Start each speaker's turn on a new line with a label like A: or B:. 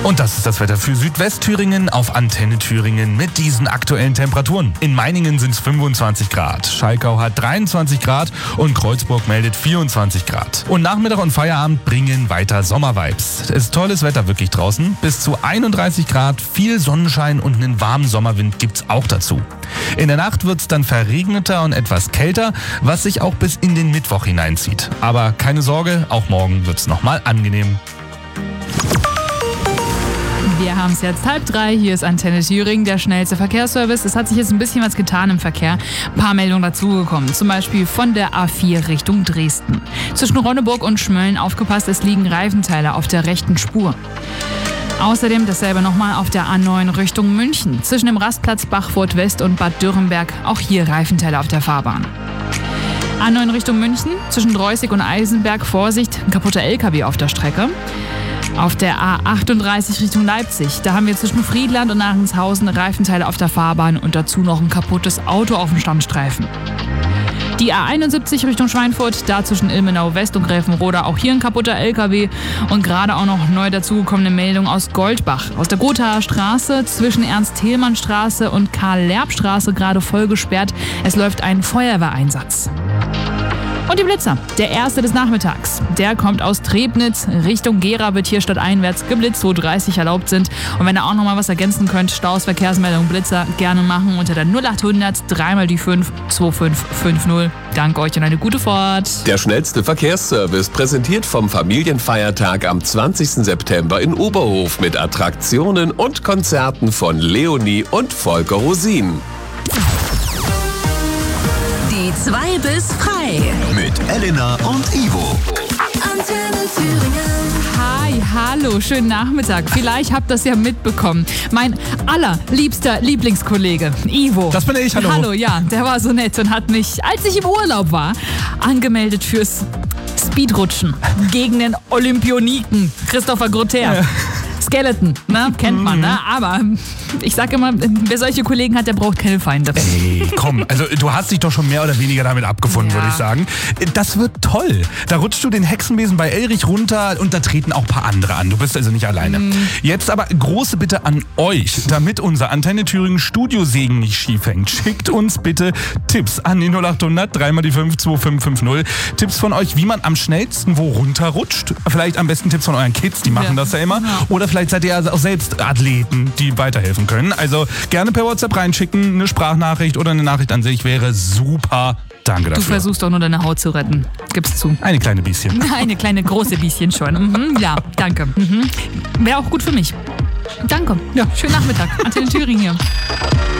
A: Und das ist das Wetter für Südwestthüringen auf Antenne Thüringen mit diesen aktuellen Temperaturen. In Meiningen sind es 25 Grad, Schalkau hat 23 Grad und Kreuzburg meldet 24 Grad. Und Nachmittag und Feierabend bringen weiter Sommervibes. Es ist tolles Wetter wirklich draußen, bis zu 31 Grad, viel Sonnenschein und einen warmen Sommerwind gibt's auch dazu. In der Nacht wird's dann verregneter und etwas kälter, was sich auch bis in den Mittwoch hineinzieht. Aber keine Sorge, auch morgen wird's nochmal angenehm.
B: Wir haben es jetzt 2:30, hier ist Antenne Thüringen, der schnellste Verkehrsservice. Es hat sich jetzt ein bisschen was getan im Verkehr. Ein paar Meldungen dazugekommen, zum Beispiel von der A4 Richtung Dresden. Zwischen Ronneburg und Schmölln aufgepasst, es liegen Reifenteile auf der rechten Spur. Außerdem dasselbe nochmal auf der A9 Richtung München. Zwischen dem Rastplatz Bachfurt West und Bad Dürrenberg, auch hier Reifenteile auf der Fahrbahn. A9 Richtung München, zwischen Dreußig und Eisenberg, Vorsicht, ein kaputter LKW auf der Strecke. Auf der A38 Richtung Leipzig, da haben wir zwischen Friedland und Nachenshausen Reifenteile auf der Fahrbahn und dazu noch ein kaputtes Auto auf dem Standstreifen. Die A71 Richtung Schweinfurt, da zwischen Ilmenau West und Gräfenroda auch hier ein kaputter LKW und gerade auch noch neu dazugekommene Meldung aus Goldbach. Aus der Gothaer Straße zwischen Ernst-Thälmann-Straße und Karl-Lerb-Straße gerade voll gesperrt. Es läuft ein Feuerwehreinsatz. Und die Blitzer, der erste des Nachmittags, der kommt aus Trebnitz, Richtung Gera wird hier stadteinwärts geblitzt, wo 30 erlaubt sind. Und wenn ihr auch noch mal was ergänzen könnt, Staus, Verkehrsmeldung, Blitzer gerne machen unter der 0800 3 die 5 2550. Danke euch und eine gute Fahrt.
C: Der schnellste Verkehrsservice präsentiert vom Familienfeiertag am 20. September in Oberhof mit Attraktionen und Konzerten von Leonie und Volker Rosin.
D: Die 2 bis frei.
E: Mit Elena und Ivo.
D: Antenne Thüringen.
B: Hi, hallo, schönen Nachmittag. Vielleicht habt ihr das ja mitbekommen. Mein allerliebster Lieblingskollege, Ivo.
A: Das bin ich, hallo.
B: Hallo, ja, der war so nett und hat mich, als ich im Urlaub war, angemeldet fürs Speedrutschen gegen den Olympioniken Christopher Grotter. Ja. Skeleton, ne? Kennt man, ne? Aber ich sag immer, wer solche Kollegen hat, der braucht keine Feinde.
A: Ey, komm, also du hast dich doch schon mehr oder weniger damit abgefunden, würde ich sagen. Das wird toll. Da rutschst du den Hexenbesen bei Elrich runter und da treten auch ein paar andere an. Du bist also nicht alleine. Jetzt aber große Bitte an euch, damit unser Antenne Thüringen Studiosegen nicht schief hängt. Schickt uns bitte Tipps an die 0800 3 die 5 2550. Tipps von euch, wie man am schnellsten wo runterrutscht. Vielleicht am besten Tipps von euren Kids, die machen das ja immer. Oder vielleicht seid ihr auch selbst Athleten, die weiterhelfen können. Also gerne per WhatsApp reinschicken, eine Sprachnachricht oder eine Nachricht an sich wäre super. Danke dafür.
B: Du versuchst doch nur deine Haut zu retten. Gib's zu.
A: Eine kleine Bieschen.
B: Eine kleine große Bieschen schon. Ja, danke. Wäre auch gut für mich. Danke. Ja. Schönen Nachmittag. Antenne Thüringen hier.